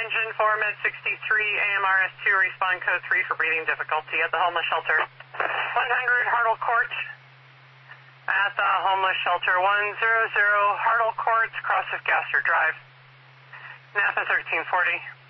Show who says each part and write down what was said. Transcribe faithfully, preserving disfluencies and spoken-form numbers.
Speaker 1: engine four, med sixty-three, A M R S two, respond code three for breathing difficulty at the homeless shelter. one hundred Hartle Court at the homeless shelter, one hundred Hartle Court, cross of Gasser Drive. Napa thirteen forty.